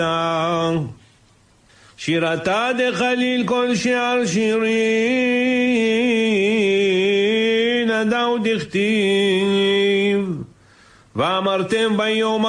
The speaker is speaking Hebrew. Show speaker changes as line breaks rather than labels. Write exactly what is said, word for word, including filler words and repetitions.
שירתה דחליל כל שער שירין, הדאו דכתיב, ואמרתם ביום